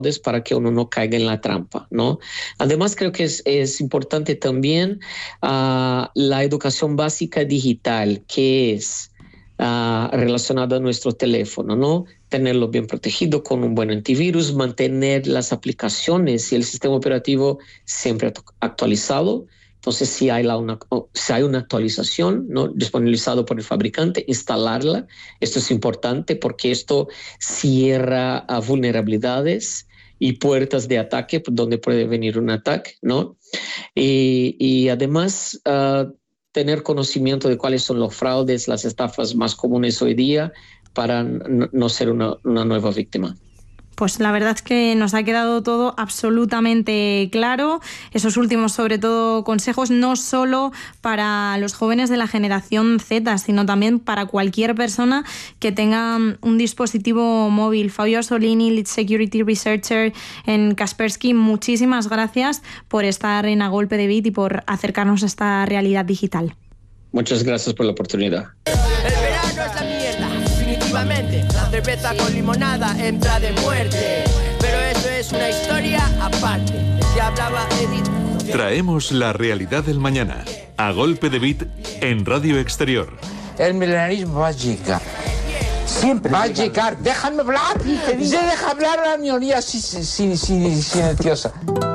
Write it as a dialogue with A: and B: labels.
A: para que uno no caiga en la trampa, ¿no? Además, creo que es importante también la educación básica digital, que es relacionada a nuestro teléfono, ¿no? Tenerlo bien protegido con un buen antivirus, mantener las aplicaciones y el sistema operativo siempre actualizado. Entonces, si hay una actualización, ¿no?, disponibilizado por el fabricante, instalarla. Esto es importante porque esto cierra a vulnerabilidades y puertas de ataque donde puede venir un ataque, ¿no? Y además, tener conocimiento de cuáles son los fraudes, las estafas más comunes hoy día para no ser una nueva víctima.
B: Pues la verdad es que nos ha quedado todo absolutamente claro. Esos últimos, sobre todo, consejos, no solo para los jóvenes de la generación Z, sino también para cualquier persona que tenga un dispositivo móvil. Fabio Asolini, Lead Security Researcher en Kaspersky, muchísimas gracias por estar en A Golpe de Bit y por acercarnos a esta realidad digital.
A: Muchas gracias por la oportunidad.
C: El verano es la mierda, definitivamente. La cerveza con limonada entra de muerte. Pero eso es una historia aparte. Ya hablaba Edith.
D: Traemos la realidad del mañana. A Golpe de Bit en Radio Exterior.
E: El milenarismo va a llegar. Siempre va a llegar. Déjame hablar. Se deja hablar a la minoría silenciosa.